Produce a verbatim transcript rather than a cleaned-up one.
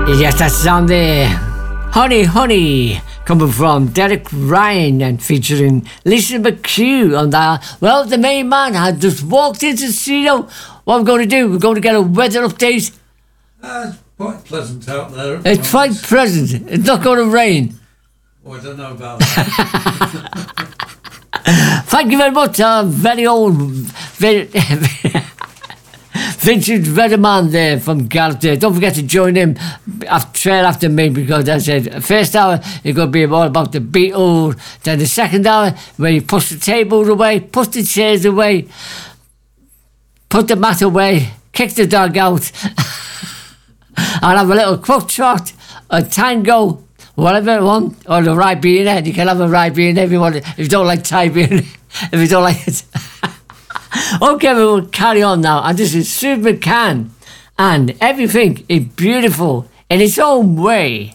Yes, that sound there. Honey, Honey, coming from Derek Ryan and featuring Lisa McHugh on that. Well, the main man had just walked into the studio. What we're going to do, we're going to get a weather update. Uh, it's quite pleasant out there. It's quite pleasant. It's not going to rain. Oh, I don't know about that. Thank you very much, uh, very old, very... Vintage Weatherman there from Gallup there. Don't forget to join him after, trail after me, because as I said, first hour it's going to be all about the Beatles. Then the second hour, where you push the tables away, push the chairs away, put the mat away, kick the dog out. I'll have a little quote shot, a tango, whatever you want, or the Ribena. You can have a Ribena if you want it, if you don't like Thai beer, if you don't like it. Okay, we will carry on now. And this is Sue McCann. And everything is beautiful in its own way.